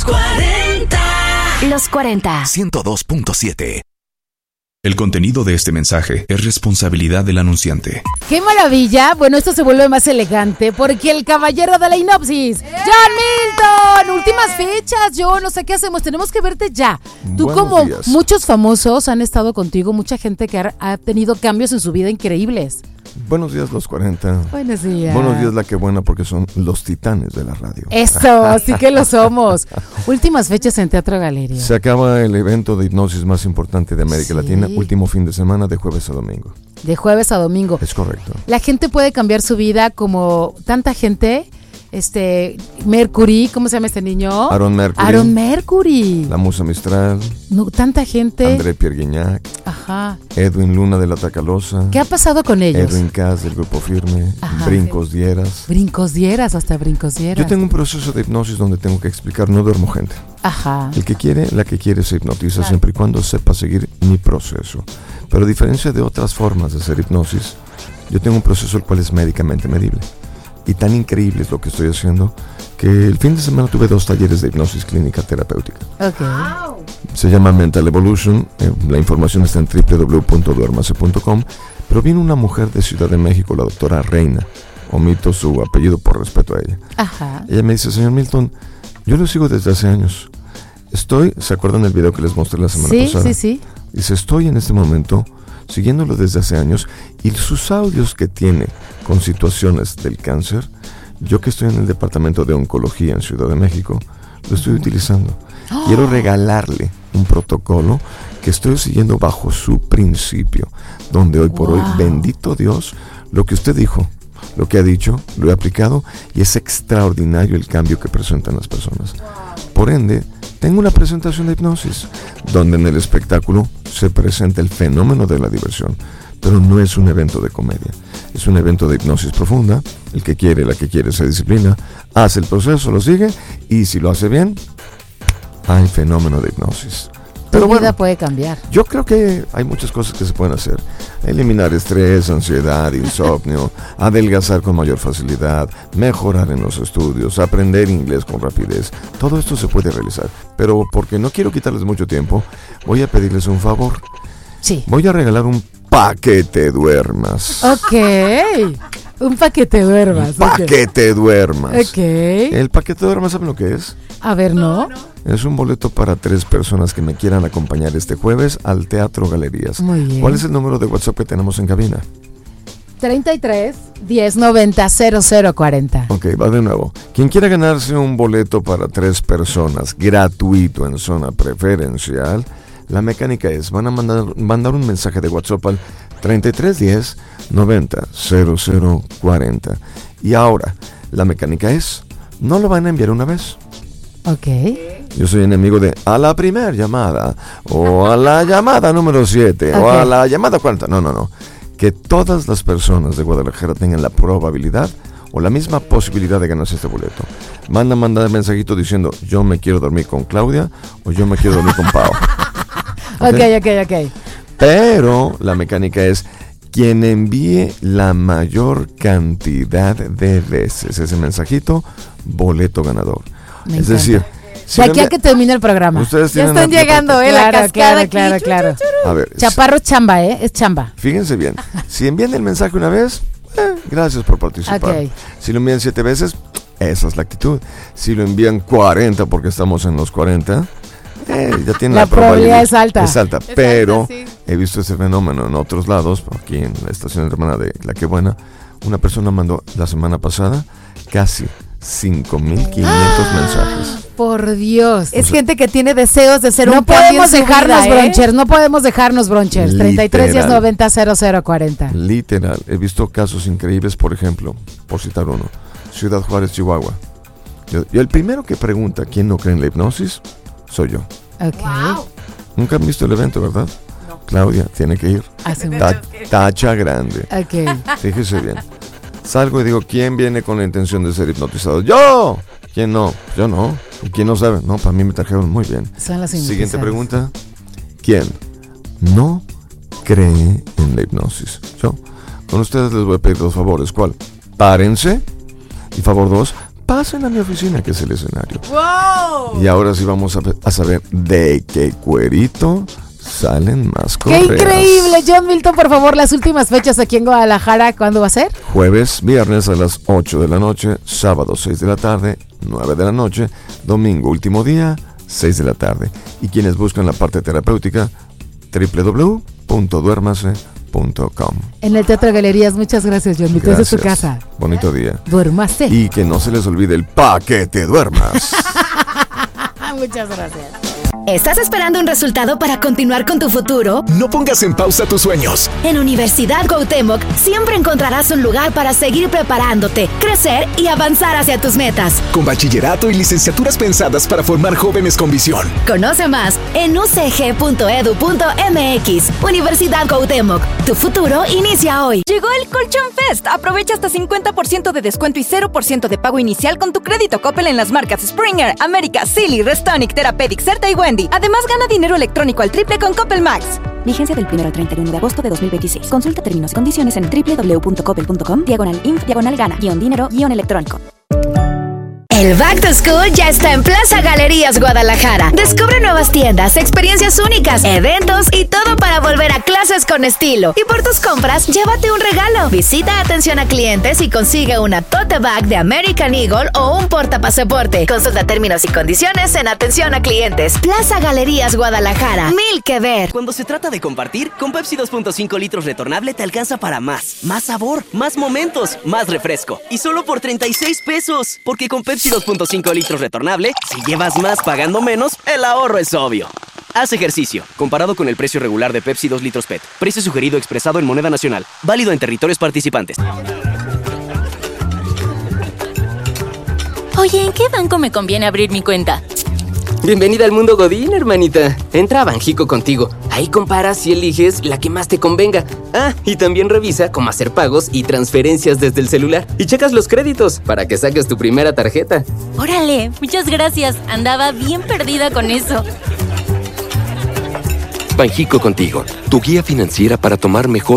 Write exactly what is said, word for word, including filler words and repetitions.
cuarenta. Los cuarenta. ciento dos punto siete. El contenido de este mensaje es responsabilidad del anunciante. ¡Qué maravilla! Bueno, esto se vuelve más elegante porque el caballero de la hipnosis, John Milton, últimas fechas, yo no sé qué hacemos, tenemos que verte ya. Tú Buenos como días. Muchos famosos han estado contigo, mucha gente que ha, ha tenido cambios en su vida increíbles. Buenos días, los cuarenta. Buenos días. Buenos días, la que buena, porque son los titanes de la radio. Eso, sí que lo somos. Últimas fechas en Teatro Galería. Se acaba el evento de hipnosis más importante de América Sí. Latina, último fin de semana, de jueves a domingo. De jueves a domingo. Es correcto. La gente puede cambiar su vida como tanta gente. Este, Mercury, ¿cómo se llama este niño? Aaron Mercury. Aaron Mercury. La Musa Mistral. No, tanta gente. André Pierre Guignac. Ajá. Edwin Luna de la Tacalosa. ¿Qué ha pasado con ellos? Edwin Cass del Grupo Firme. Ajá. Brincos Dieras. Brincos dieras, hasta brincos dieras. Yo tengo un proceso de hipnosis donde tengo que explicar, no duermo gente. Ajá. El que quiere, la que quiere se hipnotiza Claro. siempre y cuando sepa seguir mi proceso. Pero a diferencia de otras formas de hacer hipnosis, yo tengo un proceso el cual es médicamente medible. Y tan increíble es lo que estoy haciendo que el fin de semana tuve dos talleres de hipnosis clínica terapéutica. Ok. Se llama Mental Evolution, eh, la información está en doble u doble u doble u punto duermase punto com, pero vino una mujer de Ciudad de México, la doctora Reina, omito su apellido por respeto a ella. Ajá. Ella me dice, señor Milton, yo lo sigo desde hace años. Estoy, ¿se acuerdan del video que les mostré la semana Sí, pasada? sí, sí. Dice, estoy en este momento siguiéndolo desde hace años y sus audios que tiene con situaciones del cáncer, yo que estoy en el departamento de oncología en Ciudad de México, lo estoy utilizando. Quiero regalarle un protocolo que estoy siguiendo bajo su principio, donde hoy por Wow. hoy, bendito Dios, lo que usted dijo, lo que ha dicho, lo he aplicado y es extraordinario el cambio que presentan las personas. Por ende, tengo una presentación de hipnosis, donde en el espectáculo se presenta el fenómeno de la diversión, pero no es un evento de comedia, es un evento de hipnosis profunda. El que quiere, la que quiere, se disciplina, hace el proceso, lo sigue, y si lo hace bien, hay fenómeno de hipnosis. Tu Pero vida bueno, puede cambiar. yo creo que hay muchas cosas que se pueden hacer. Eliminar estrés, ansiedad, insomnio, adelgazar con mayor facilidad, mejorar en los estudios, aprender inglés con rapidez. Todo esto se puede realizar. Pero porque no quiero quitarles mucho tiempo, voy a pedirles un favor. Sí. Voy a regalar un paquete duermas. Ok. Un paquete duermas. Un paquete duermas. Ok. El paquete duermas, ¿saben lo que es? A ver, ¿no? Es un boleto para tres personas que me quieran acompañar este jueves al Teatro Galerías. Muy bien. ¿Cuál es el número de WhatsApp que tenemos en cabina? treinta y tres, diez, noventa, cero cero cuarenta. Ok, va de nuevo. Quien quiera ganarse un boleto para tres personas gratuito en zona preferencial, la mecánica es, van a mandar, mandar un mensaje de WhatsApp al treinta y tres, diez, noventa, cero cero cuarenta. Y ahora, la mecánica es, no lo van a enviar una vez. Ok. Yo soy enemigo de a la primera llamada, o a la llamada número siete, o a Ok. la llamada cuarenta. No, no, no. Que todas las personas de Guadalajara tengan la probabilidad o la misma posibilidad de ganarse este boleto. Van a mandar mensajito diciendo, yo me quiero dormir con Claudia, o yo me quiero dormir con Pau. Ok, ok, ok. Pero la mecánica es, quien envíe la mayor cantidad de veces ese mensajito, boleto ganador. Me es encanta. decir, De aquí a que termine el programa. Ustedes Ya tienen están la- llegando, ¿eh? La Claro, cascada claro, aquí. claro, claro. A ver, Chaparro es chamba, ¿eh? Es chamba. fíjense bien, si envían el mensaje una vez, eh, gracias por participar. Ok. Si lo envían siete veces, esa es la actitud. Si lo envían cuarenta porque estamos en los cuarenta, eh, ya tienen La la, probabilidad es alta. Es alta, Es pero alta, sí. he visto ese fenómeno en otros lados, aquí en la estación hermana de La Que Buena, una persona mandó la semana pasada casi cinco mil quinientos mensajes. Por Dios. Es gente que tiene deseos de ser No un cambio podemos en su dejarnos vida, ¿eh? bronchers, no podemos dejarnos bronchers. treinta y tres, diez, Literal. noventa, cero cero cuarenta. Literal, he visto casos increíbles, por ejemplo, por citar uno, Ciudad Juárez, Chihuahua. Yo, yo el primero que pregunta quién no cree en la hipnosis, soy yo. Ok. Nunca han visto el evento, ¿verdad? Claudia, tiene que ir. Hace un- Ta- tacha grande. Ok. Fíjese bien. Salgo y digo, ¿quién viene con la intención de ser hipnotizado? ¡Yo! ¿Quién no? Yo no. ¿Y quién no sabe? No, para mí me trajeron muy bien. Son las Siguiente hipnotizadas. pregunta. ¿Quién no cree en la hipnosis? Yo. Con ustedes les voy a pedir dos favores. ¿Cuál? Párense. Y favor dos, pasen a mi oficina, que es el escenario. ¡Wow! Y ahora sí vamos a, a saber de qué cuerito salen más correas. ¡Qué increíble! John Milton, por favor, las últimas fechas aquí en Guadalajara, ¿cuándo va a ser? Jueves, viernes a las ocho de la noche, sábado seis de la tarde, nueve de la noche, domingo último día, seis de la tarde. Y quienes buscan la parte terapéutica, doble u doble u doble u punto duérmase punto com. En el Teatro Galerías, muchas gracias, John Milton. Esa es tu casa. Bonito día. Duérmase. Y que no se les olvide el pa' que te duermas. Muchas gracias. ¿Estás esperando un resultado para continuar con tu futuro? No pongas en pausa tus sueños. En Universidad Cuauhtémoc siempre encontrarás un lugar para seguir preparándote, crecer y avanzar hacia tus metas. Con bachillerato y licenciaturas pensadas para formar jóvenes con visión. Conoce más en u c g punto e d u punto m x. Universidad Cuauhtémoc, tu futuro inicia hoy. Llegó el Colchón Fest. Aprovecha hasta cincuenta por ciento de descuento y cero por ciento de pago inicial con tu crédito Coppel en las marcas Springer, América, Silly, Restonic, Therapeutic, Certa y Wendy. Además, gana dinero electrónico al triple con Coppel Max. Vigencia del primero al treinta y uno de agosto de dos mil veintiséis. Consulta términos y condiciones en doble u doble u doble u punto coppel punto com, diagonal inf, diagonal gana, guión dinero, guión electrónico. El Back to School ya está en Plaza Galerías Guadalajara. Descubre nuevas tiendas, experiencias únicas, eventos y todo para volver a clases con estilo. Y por tus compras, llévate un regalo. Visita atención a clientes y consigue una tote bag de American Eagle o un portapasaporte. Consulta términos y condiciones en atención a clientes. Plaza Galerías Guadalajara. Mil que ver. Cuando se trata de compartir, con Pepsi dos punto cinco litros retornable te alcanza para más. Más sabor, más momentos, más refresco. Y solo por treinta y seis pesos. Porque con Pepsi dos punto cinco litros retornable, si llevas más pagando menos, el ahorro es obvio. Haz ejercicio, comparado con el precio regular de Pepsi dos litros P E T. Precio sugerido expresado en moneda nacional. Válido en territorios participantes. Oye, ¿en qué banco me conviene abrir mi cuenta? Bienvenida al mundo Godín, hermanita. Entra a Banjico Contigo. Ahí comparas y eliges la que más te convenga. Ah, y también revisa cómo hacer pagos y transferencias desde el celular. Y checas los créditos para que saques tu primera tarjeta. Órale, muchas gracias. Andaba bien perdida con eso. Banjico Contigo, tu guía financiera para tomar mejor